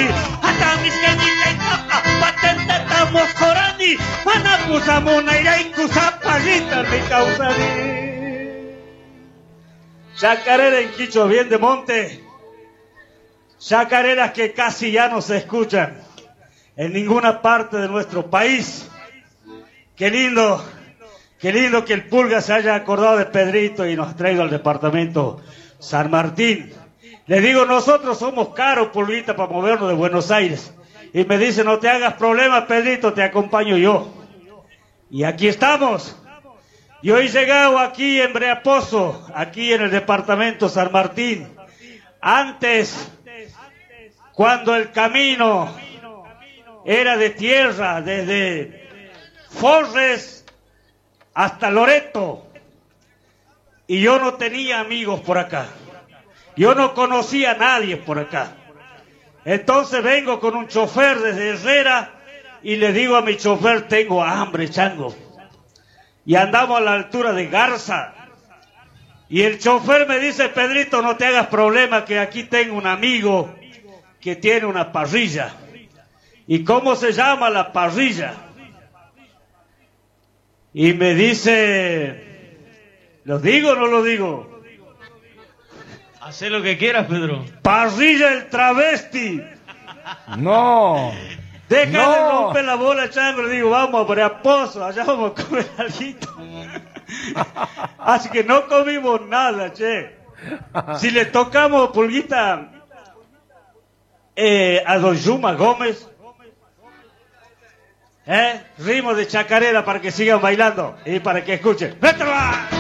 Causadí, hasta mis queñitas toca, patente estamos corani, manacusamuna iraicusapalita mi Causadí. Chacarera en Quicho bien de monte, chacareras que casi ya no se escuchan en ninguna parte de nuestro país. Qué lindo que el Pulga se haya acordado de Pedrito y nos ha traído al departamento San Martín. Le digo, nosotros somos caros, Pulguita, para movernos de Buenos Aires. Y me dice, no te hagas problema, Pedrito, te acompaño yo. Y aquí estamos. Yo he llegado aquí en Breaposo, aquí en el departamento San Martín. Antes, cuando el camino era de tierra, desde Forres hasta Loreto, y yo no tenía amigos por acá, yo no conocía a nadie por acá. Entonces vengo con un chofer desde Herrera y le digo a mi chofer, tengo hambre, chango, y andamos a la altura de Garza, y el chofer me dice, Pedrito, no te hagas problema, que aquí tengo un amigo que tiene una parrilla. ¿Y cómo se llama la parrilla? Y me dice, ¿lo digo o no lo digo? Hacé lo que quieras, Pedro. Parrilla el travesti. No. Deja de romper la bola, chango. Le digo, vamos a Breaposo, allá vamos a comer algo. Así que no comimos nada, che. Si le tocamos, Pulguita, a don Yuma Gómez, ritmo de chacarera para que sigan bailando y para que escuchen. ¡Métela!